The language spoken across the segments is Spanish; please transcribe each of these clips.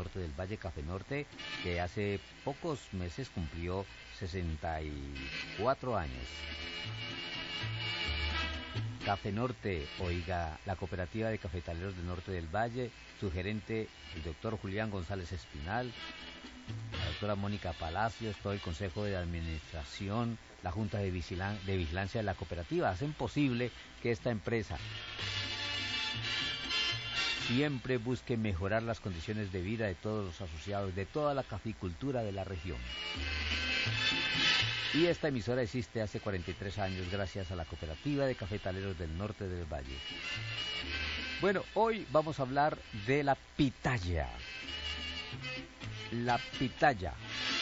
Norte del Valle, Café Norte, que hace pocos meses cumplió 64 años. Café Norte, oiga, la cooperativa de cafetaleros del Norte del Valle, su gerente, el doctor Julián González Espinal, la doctora Mónica Palacios, todo el Consejo de Administración, la Junta de Vigilancia de la cooperativa, hacen posible que esta empresa siempre busque mejorar las condiciones de vida de todos los asociados, de toda la caficultura de la región. Y esta emisora existe hace 43 años gracias a la cooperativa de cafetaleros del Norte del Valle. Bueno, hoy vamos a hablar de la pitaya. La pitaya,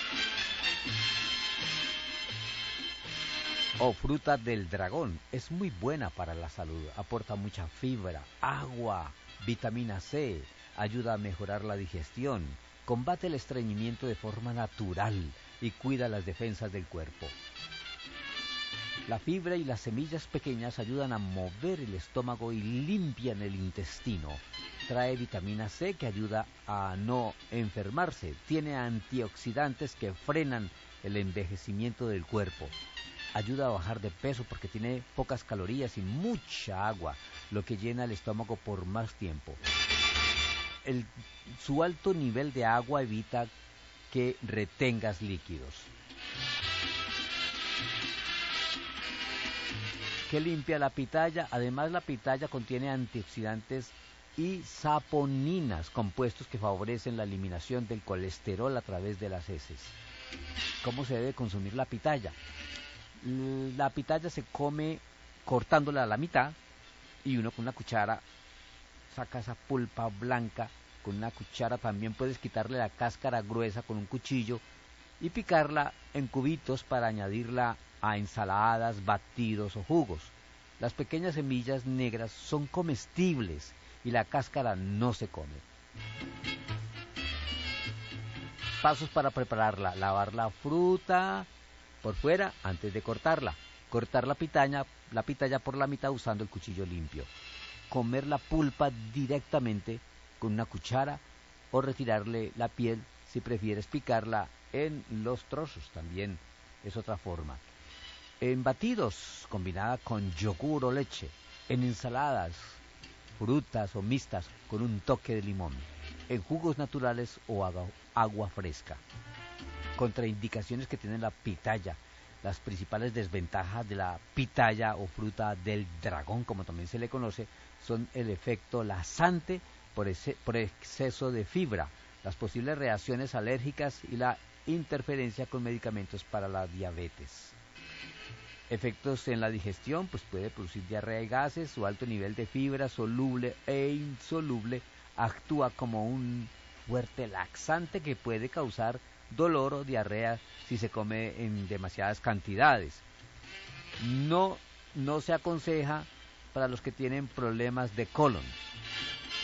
o fruta del dragón, es muy buena para la salud, aporta mucha fibra, agua, vitamina C, ayuda a mejorar la digestión, combate el estreñimiento de forma natural y cuida las defensas del cuerpo. La fibra y las semillas pequeñas ayudan a mover el estómago y limpian el intestino. Trae vitamina C que ayuda a no enfermarse. Tiene antioxidantes que frenan el envejecimiento del cuerpo. Ayuda a bajar de peso porque tiene pocas calorías y mucha agua, lo que llena el estómago por más tiempo. Su alto nivel de agua evita que retengas líquidos. ¿Qué limpia la pitaya? Además, la pitaya contiene antioxidantes y saponinas, compuestos que favorecen la eliminación del colesterol a través de las heces. ¿Cómo se debe consumir la pitaya? La pitaya se come cortándola a la mitad y uno con una cuchara saca esa pulpa blanca. Con una cuchara también puedes quitarle la cáscara gruesa con un cuchillo y picarla en cubitos para añadirla a ensaladas, batidos o jugos. Las pequeñas semillas negras son comestibles y la cáscara no se come. Pasos para prepararla: lavar la fruta por fuera antes de cortarla, cortar la pitaya por la mitad usando el cuchillo limpio, comer la pulpa directamente con una cuchara o retirarle la piel si prefieres picarla en los trozos, también es otra forma. En batidos, combinada con yogur o leche. En ensaladas, frutas o mixtas con un toque de limón. En jugos naturales o agua fresca. Contraindicaciones que tiene la pitaya. Las principales desventajas de la pitaya o fruta del dragón, como también se le conoce, son el efecto lasante por exceso de fibra, las posibles reacciones alérgicas y la interferencia con medicamentos para la diabetes. Efectos en la digestión, pues puede producir diarrea y gases. Su alto nivel de fibra soluble e insoluble actúa como un fuerte laxante que puede causar dolor o diarrea si se come en demasiadas cantidades. No se aconseja para los que tienen problemas de colon.